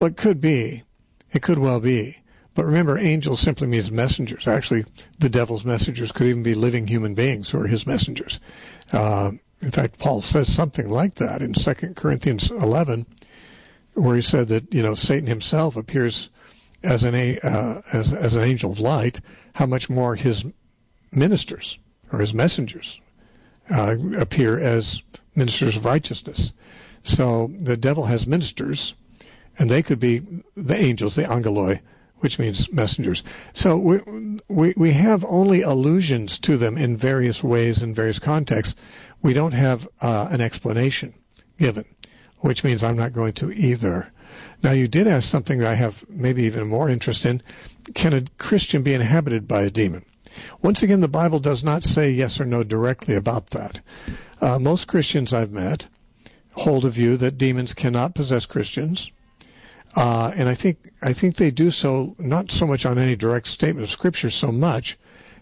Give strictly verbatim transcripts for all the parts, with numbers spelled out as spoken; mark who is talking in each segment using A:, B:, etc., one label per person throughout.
A: Well, it could be. It could well be. But remember, angels simply means messengers. Actually, the devil's messengers could even be living human beings who are his messengers. Uh, in fact, Paul says something like that in Second Corinthians eleven, where he said that, you know, Satan himself appears as an uh, as as an angel of light. How much more his ministers or his messengers uh, appear as ministers of righteousness. So the devil has ministers, and they could be the angels, the angeloi, which means messengers. So we, we we have only allusions to them in various ways, in various contexts. We don't have uh, an explanation given, which means I'm not going to either. Now, you did ask something that I have maybe even more interest in. Can a Christian be inhabited by a demon? Once again, the Bible does not say yes or no directly about that. Uh, most Christians I've met hold a view that demons cannot possess Christians. Uh, and I think I think they do so not so much on any direct statement of Scripture so much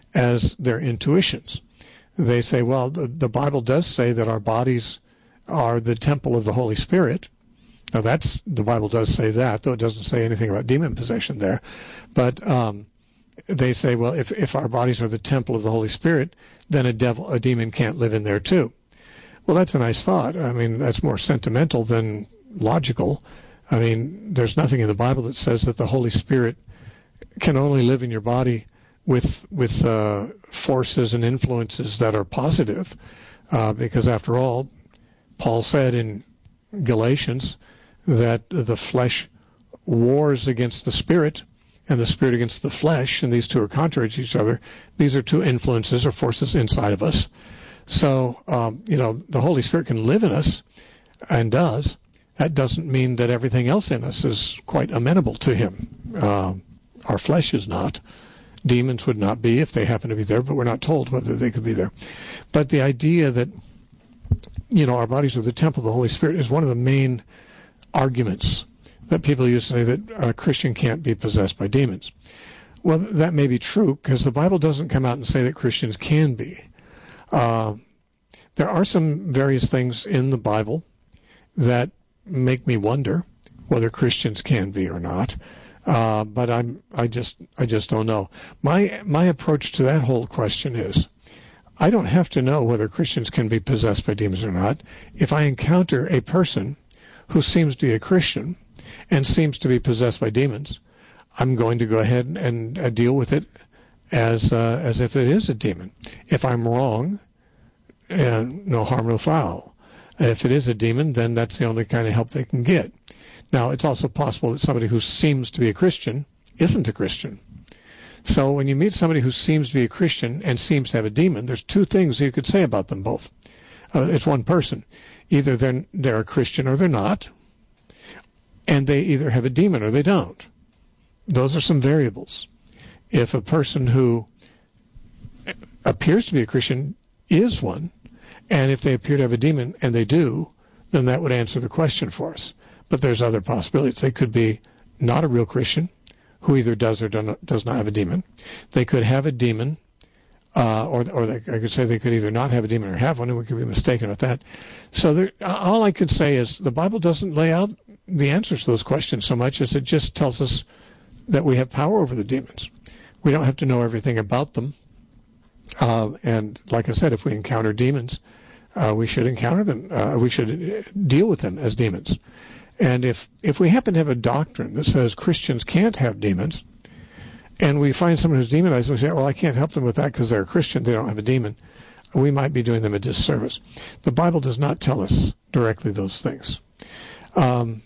A: as their intuitions. They say, well, the, the Bible does say that our bodies are the temple of the Holy Spirit. Now, that's the Bible does say that, though it doesn't say anything about demon possession there. But um, they say, well, if if our bodies are the temple of the Holy Spirit, then a devil, a demon can't live in there too. Well, that's a nice thought. I mean, that's more sentimental than logical. I mean, there's nothing in the Bible that says that the Holy Spirit can only live in your body with with uh, forces and influences that are positive, uh, because after all, Paul said in Galatians that the flesh wars against the spirit and the spirit against the flesh, and these two are contrary to each other. These are two influences or forces inside of us. So, um, you know, the Holy Spirit can live in us, and does. That doesn't mean that everything else in us is quite amenable to Him. Uh, our flesh is not. Demons would not be if they happen to be there, but we're not told whether they could be there. But the idea that, you know, our bodies are the temple of the Holy Spirit is one of the main arguments that people use to say that a Christian can't be possessed by demons. Well, that may be true, because the Bible doesn't come out and say that Christians can be. Uh, there are some various things in the Bible that make me wonder whether Christians can be or not. Uh, but I'm, I just, I just don't know. My, my approach to that whole question is, I don't have to know whether Christians can be possessed by demons or not. If I encounter a person who seems to be a Christian and seems to be possessed by demons, I'm going to go ahead and, and uh, deal with it as uh, as if it is a demon. If I'm wrong, uh, no harm, no foul. If it is a demon, then that's the only kind of help they can get. Now, it's also possible that somebody who seems to be a Christian isn't a Christian. So when you meet somebody who seems to be a Christian and seems to have a demon, there's two things you could say about them both. Uh, it's one person. Either they're, they're a Christian or they're not, and they either have a demon or they don't. Those are some variables. If a person who appears to be a Christian is one, and if they appear to have a demon, and they do, then that would answer the question for us. But there's other possibilities. They could be not a real Christian, who either does or does not have a demon. They could have a demon, uh, or or they, I could say they could either not have a demon or have one, and we could be mistaken with that. So there, all I could say is the Bible doesn't lay out the answers to those questions so much as it just tells us that we have power over the demons. We don't have to know everything about them. Uh, and like I said, if we encounter demons, uh, we should encounter them. Uh, we should deal with them as demons. And if, if we happen to have a doctrine that says Christians can't have demons, and we find someone who's demonized, and we say, well, I can't help them with that because they're a Christian, they don't have a demon, we might be doing them a disservice. The Bible does not tell us directly those things. Um,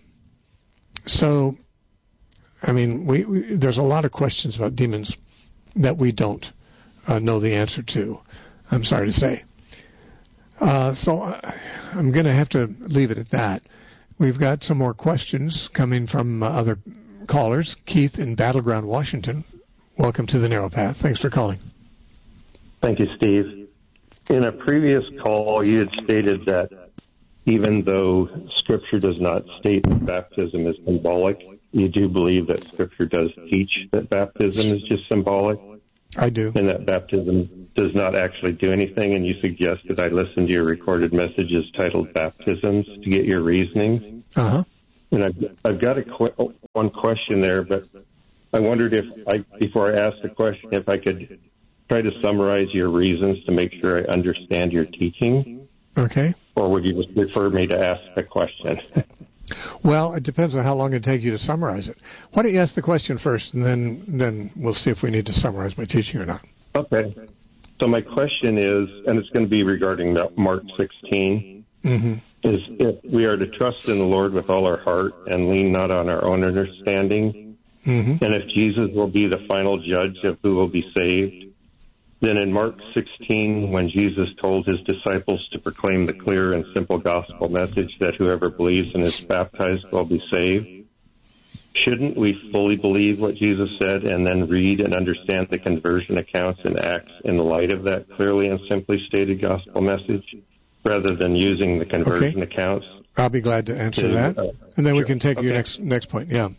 A: so, I mean, we, we, there's a lot of questions about demons that we don't uh, know the answer to, I'm sorry to say. Uh, so I, I'm going to have to leave it at that. We've got some more questions coming from uh, other callers. Keith in Battleground, Washington. Welcome to the Narrow Path. Thanks for calling.
B: Thank you, Steve. In a previous call, you had stated that even though Scripture does not state that baptism is symbolic, you do believe that Scripture does teach that baptism is just symbolic?
A: I do.
B: And that baptism does not actually do anything, and you suggested I listen to your recorded messages titled Baptisms to get your reasoning.
A: Uh-huh.
B: And I've, I've got a qu- one question there, but I wondered if I, before I asked the question, if I could try to summarize your reasons to make sure I understand your teaching.
A: Okay.
B: Or would you just prefer me to ask the question?
A: Well, it depends on how long it takes you to summarize it. Why don't you ask the question first, and then then we'll see if we need to summarize my teaching or not.
B: Okay. So my question is, and it's going to be regarding Mark sixteen,
A: mm-hmm.
B: is if we are to trust in the Lord with all our heart and lean not on our own understanding,
A: mm-hmm.
B: and if Jesus will be the final judge of who will be saved, then in Mark sixteen, when Jesus told his disciples to proclaim the clear and simple gospel message that whoever believes and is baptized will be saved, shouldn't we fully believe what Jesus said and then read and understand the conversion accounts and Acts in light of that clearly and simply stated gospel message, rather than using the conversion
A: okay.
B: accounts?
A: I'll be glad to answer to, that. Uh, and then sure. we can take okay. your next next point. Yeah.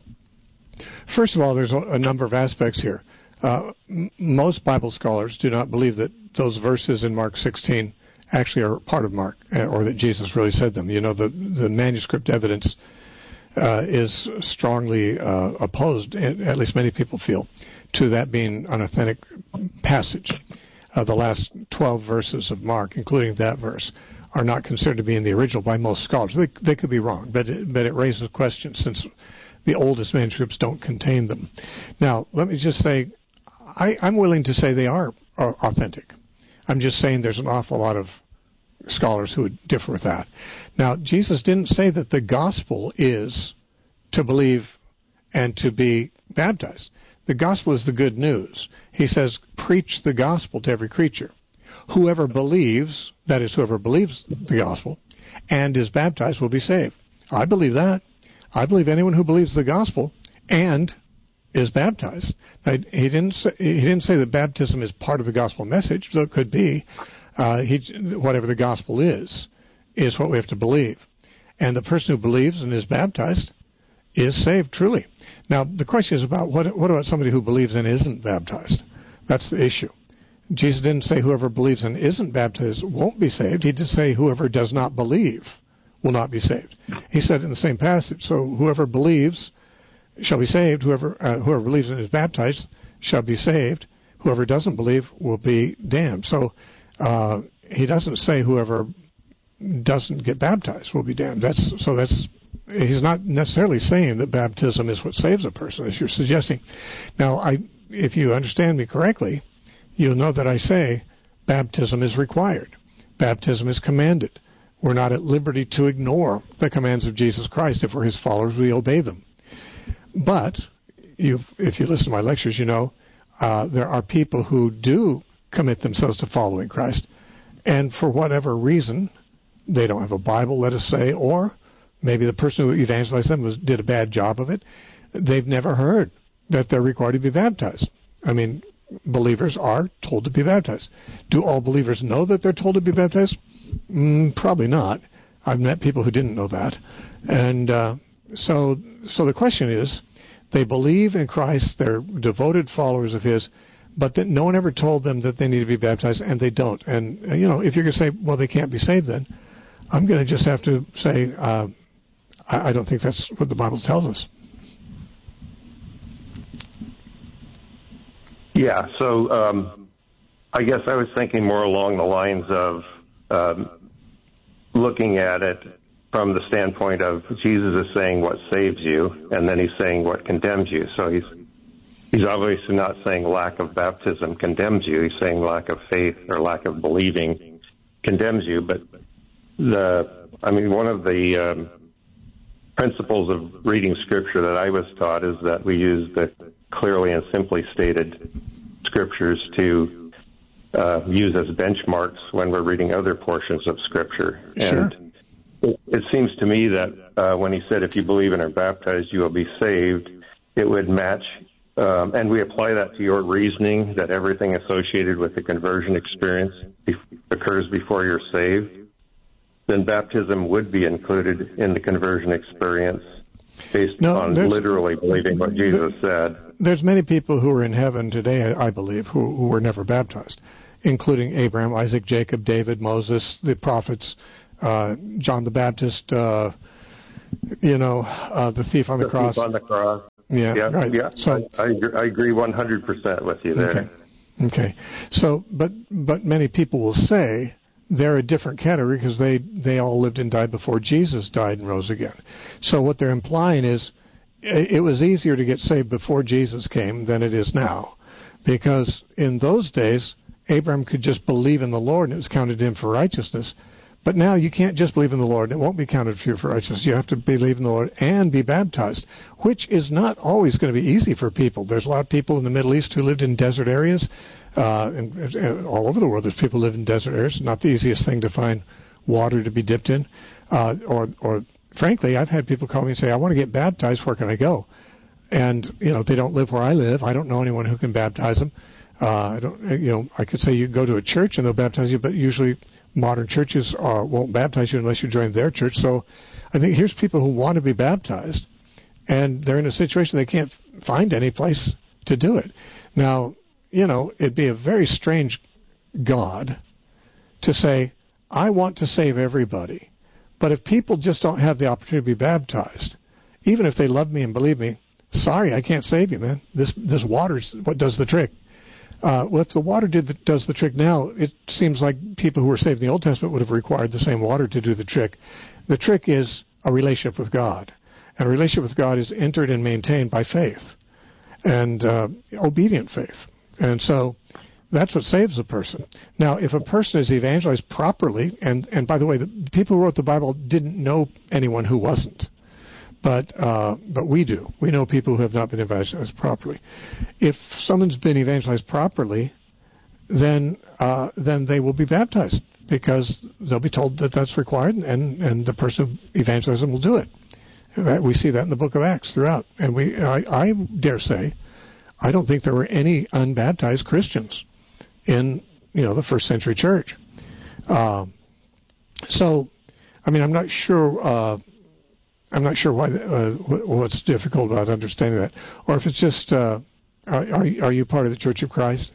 A: First of all, there's a, a number of aspects here. Uh, m- most Bible scholars do not believe that those verses in Mark sixteen actually are part of Mark, uh, or that Jesus really said them. You know, the, the manuscript evidence uh, is strongly uh, opposed, at least many people feel, to that being an authentic passage. Uh, the last twelve verses of Mark, including that verse, are not considered to be in the original by most scholars. They, they could be wrong, but it, but it raises questions since the oldest manuscripts don't contain them. Now, let me just say, I, I'm willing to say they are, are authentic. I'm just saying there's an awful lot of scholars who would differ with that. Now, Jesus didn't say that the gospel is to believe and to be baptized. The gospel is the good news. He says, preach the gospel to every creature. Whoever believes, that is, whoever believes the gospel and is baptized will be saved. I believe that. I believe anyone who believes the gospel and is baptized. Now, he didn't say, he didn't say that baptism is part of the gospel message, so it could be. Uh, he, whatever the gospel is, is what we have to believe. And the person who believes and is baptized is saved, truly. Now, the question is about what, what about somebody who believes and isn't baptized? That's the issue. Jesus didn't say whoever believes and isn't baptized won't be saved. He did say whoever does not believe will not be saved. He said in the same passage, so whoever believes shall be saved. Whoever uh, whoever believes and is baptized shall be saved. Whoever doesn't believe will be damned. So uh, he doesn't say whoever doesn't get baptized will be damned. That's so that's he's not necessarily saying that baptism is what saves a person, as you're suggesting. Now, I if you understand me correctly, you'll know that I say baptism is required. Baptism is commanded. We're not at liberty to ignore the commands of Jesus Christ. If we're his followers, we obey them. But you've, if you listen to my lectures, you know uh, there are people who do commit themselves to following Christ, and for whatever reason, they don't have a Bible, let us say, or maybe the person who evangelized them was, did a bad job of it. They've never heard that they're required to be baptized. I mean, believers are told to be baptized. Do all believers know that they're told to be baptized? Mm, probably not. I've met people who didn't know that. And uh, so so the question is, they believe in Christ, they're devoted followers of his, but that no one ever told them that they need to be baptized, and they don't. And, uh, you know, if you're going to say, well, they can't be saved then, I'm going to just have to say, uh, I, I don't think that's what the Bible tells us.
B: Yeah, so um, I guess I was thinking more along the lines of um, looking at it from the standpoint of Jesus is saying what saves you, and then he's saying what condemns you. So he's he's obviously not saying lack of baptism condemns you. He's saying lack of faith or lack of believing condemns you. But the I mean, one of the um, principles of reading Scripture that I was taught is that we use the clearly and simply stated Scriptures to uh, use as benchmarks when we're reading other portions of Scripture.
A: Sure.
B: And it, it seems to me that uh, when he said, if you believe and are baptized, you will be saved, it would match, um, and we apply that to your reasoning that everything associated with the conversion experience be- occurs before you're saved, then baptism would be included in the conversion experience based
A: no,
B: on literally believing what Jesus
A: there,
B: said.
A: There's many people who are in heaven today, I believe, who, who were never baptized, including Abraham, Isaac, Jacob, David, Moses, the prophets, uh, John the Baptist, uh, you know, uh, the thief on the,
B: the
A: cross.
B: Thief on the cross.
A: Yeah,
B: yeah,
A: right.
B: Yeah,
A: so,
B: I, I, agree, I agree one hundred percent with you there.
A: Okay. okay. So, but but many people will say they're a different category because they, they all lived and died before Jesus died and rose again. So what they're implying is it was easier to get saved before Jesus came than it is now. Because in those days, Abraham could just believe in the Lord and it was counted to him for righteousness. But now you can't just believe in the Lord and it won't be counted for you for righteousness. You have to believe in the Lord and be baptized, which is not always going to be easy for people. There's a lot of people in the Middle East who lived in desert areas. Uh, and, and all over the world there's people who live in desert areas. It's not the easiest thing to find water to be dipped in. Uh, or, or frankly, I've had people call me and say, I want to get baptized. Where can I go? And, you know, they don't live where I live. I don't know anyone who can baptize them. Uh, I don't, you know, I could say you can go to a church and they'll baptize you, but usually modern churches uh, won't baptize you unless you join their church. So I think here's people who want to be baptized, and they're in a situation they can't find any place to do it. Now, you know, it'd be a very strange God to say, I want to save everybody, but if people just don't have the opportunity to be baptized, even if they love me and believe me, sorry, I can't save you, man. This this water's what does the trick. Uh, well, if the water did the, does the trick now, it seems like people who were saved in the Old Testament would have required the same water to do the trick. The trick is a relationship with God. And a relationship with God is entered and maintained by faith and uh, obedient faith. And so that's what saves a person. Now, if a person is evangelized properly, and, and by the way, the people who wrote the Bible didn't know anyone who wasn't. But uh, but we do. We know people who have not been evangelized properly. If someone's been evangelized properly, then uh, then they will be baptized because they'll be told that that's required, and, and the person who evangelizes them will do it. That, we see that in the book of Acts throughout. And we I, I dare say, I don't think there were any unbaptized Christians in you know the first century church. Uh, so, I mean, I'm not sure. Uh, I'm not sure why. Uh, what's difficult about understanding that, or if it's just, uh, are, are are you part of the Church of Christ?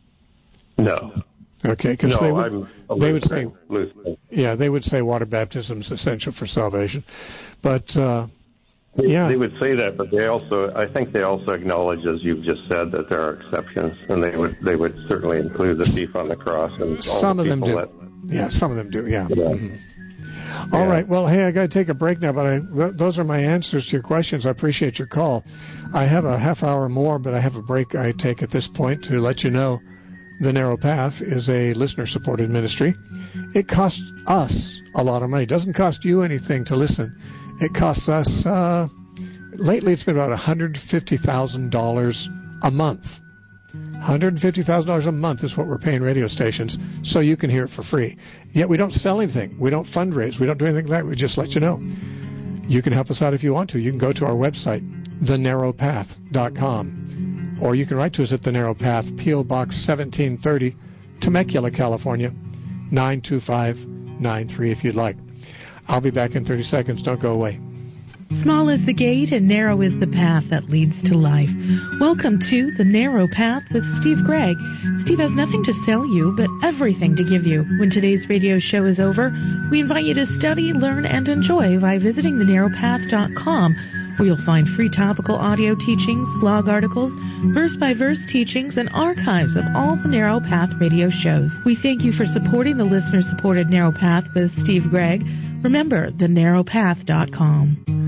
B: No.
A: Okay, because
B: no,
A: they would
B: I'm
A: they would say,
B: Lutheran.
A: yeah, they would say water baptism is essential for salvation, but uh,
B: they,
A: yeah,
B: they would say that, but they also, I think, they also acknowledge, as you've just said, that there are exceptions, and they would they would certainly include the thief on the cross and all
A: some
B: the
A: of them do.
B: that,
A: yeah, some of them do. Yeah.
B: yeah.
A: Mm-hmm. All
B: yeah.
A: right. Well, hey, I got to take a break now, but I, those are my answers to your questions. I appreciate your call. I have a half hour more, but I have a break I take at this point to let you know The Narrow Path is a listener-supported ministry. It costs us a lot of money. It doesn't cost you anything to listen. It costs us, uh, lately it's been about one hundred fifty thousand dollars a month. one hundred fifty thousand dollars a month is what we're paying radio stations so you can hear it for free. Yet we don't sell anything. We don't fundraise. We don't do anything like that. We just let you know. You can help us out if you want to. You can go to our website, the narrow path dot com, or you can write to us at The Narrow Path, P O Box seventeen thirty, Temecula, California, nine two five nine three if you'd like. I'll be back in thirty seconds. Don't go away.
C: Small is the gate and narrow is the path that leads to life. Welcome to The Narrow Path with Steve Gregg. Steve has nothing to sell you, but everything to give you. When today's radio show is over, we invite you to study, learn, and enjoy by visiting the narrow path dot com, where you'll find free topical audio teachings, blog articles, verse-by-verse teachings, and archives of all the Narrow Path radio shows. We thank you for supporting the listener-supported Narrow Path with Steve Gregg. Remember, the narrow path dot com.